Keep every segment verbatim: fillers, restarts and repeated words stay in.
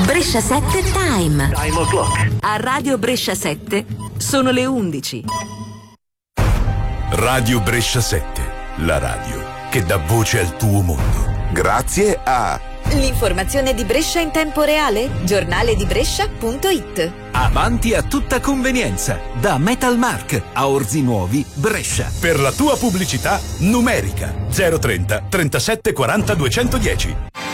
Brescia sette Time. Time o'clock. A Radio Brescia sette sono le undici. Radio Brescia sette, la radio che dà voce al tuo mondo. Grazie a l'informazione di Brescia in tempo reale, giornale di Brescia punto it. Avanti a tutta convenienza, da Metalmark a Orzi Nuovi, Brescia. Per la tua pubblicità numerica zero trenta trentasette quaranta duecentodieci.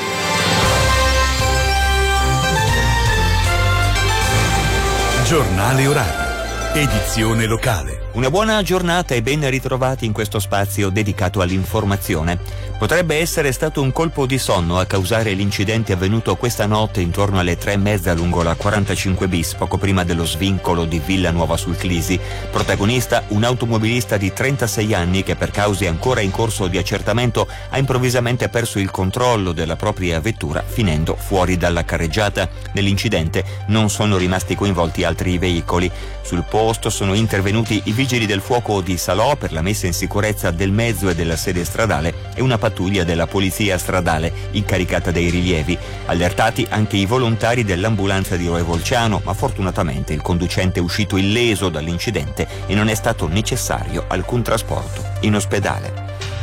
Giornale orario, edizione locale. Una buona giornata e ben ritrovati in questo spazio dedicato all'informazione. Potrebbe essere stato un colpo di sonno a causare l'incidente avvenuto questa notte intorno alle tre e mezza lungo la quarantacinque bis, poco prima dello svincolo di Villanuova sul Clisi. Protagonista un automobilista di trentasei anni che per cause ancora in corso di accertamento ha improvvisamente perso il controllo della propria vettura finendo fuori dalla carreggiata. Nell'incidente non sono rimasti coinvolti altri veicoli. Sul posto sono intervenuti i vigili del fuoco di Salò per la messa in sicurezza del mezzo e della sede stradale e una pattuglia della polizia stradale incaricata dei rilievi. Allertati anche i volontari dell'ambulanza di Roe Volciano, ma fortunatamente il conducente è uscito illeso dall'incidente e non è stato necessario alcun trasporto in ospedale.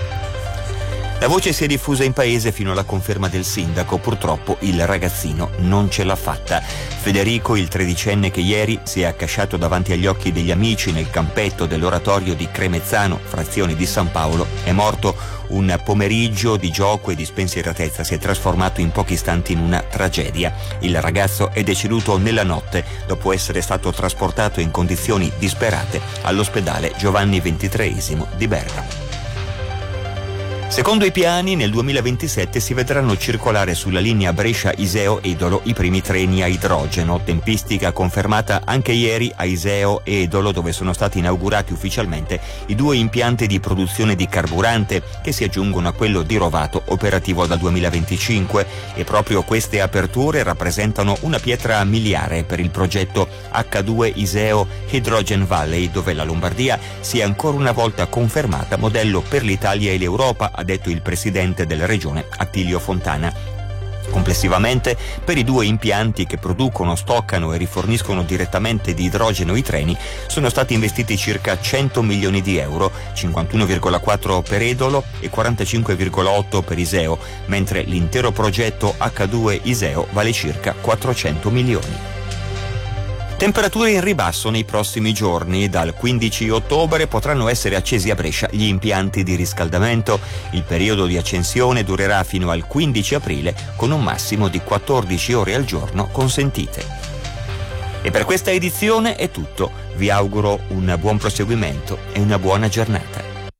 La voce si è diffusa in paese fino alla conferma del sindaco. Purtroppo il ragazzino non ce l'ha fatta. Federico, il tredicenne che ieri si è accasciato davanti agli occhi degli amici nel campetto dell'oratorio di Cremezzano, frazione di San Paolo, è morto. Un pomeriggio di gioco e di spensieratezza si è trasformato in pochi istanti in una tragedia. Il ragazzo è deceduto nella notte dopo essere stato trasportato in condizioni disperate all'ospedale Giovanni ventitreesimo di Bergamo. Secondo i piani, nel duemilaventisette si vedranno circolare sulla linea Brescia-Iseo-Edolo i primi treni a idrogeno, tempistica confermata anche ieri a Iseo e Edolo, dove sono stati inaugurati ufficialmente i due impianti di produzione di carburante che si aggiungono a quello di Rovato, operativo dal duemilaventicinque, e proprio queste aperture rappresentano una pietra miliare per il progetto acca due Iseo Hydrogen Valley, dove la Lombardia si è ancora una volta confermata modello per l'Italia e l'Europa, ha detto il presidente della regione Attilio Fontana. Complessivamente, per i due impianti che producono, stoccano e riforniscono direttamente di idrogeno i treni, sono stati investiti circa cento milioni di euro, cinquantuno virgola quattro per Edolo e quarantacinque virgola otto per Iseo, mentre l'intero progetto acca due Iseo vale circa quattrocento milioni. Temperature in ribasso nei prossimi giorni. Dal quindici ottobre potranno essere accesi a Brescia gli impianti di riscaldamento. Il periodo di accensione durerà fino al quindici aprile con un massimo di quattordici ore al giorno consentite. E per questa edizione è tutto. Vi auguro un buon proseguimento e una buona giornata.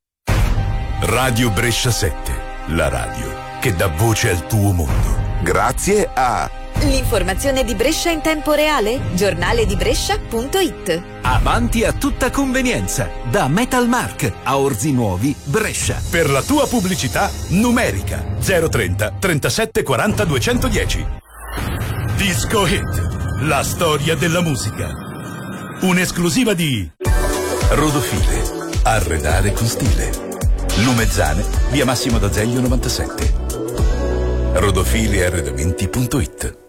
Radio Brescia sette, la radio che dà voce al tuo mondo. Grazie a l'informazione di Brescia in tempo reale, giornale di Brescia punto it. Avanti a tutta convenienza, da Metalmark a Orzi Nuovi, Brescia. Per la tua pubblicità numerica zero trenta trentasette quaranta duecentodieci. Disco Hit, la storia della musica. Un'esclusiva di Rodofile, arredare con stile. Lumezzane, via Massimo d'Azeglio novantasette. rodofile arredamenti punto it.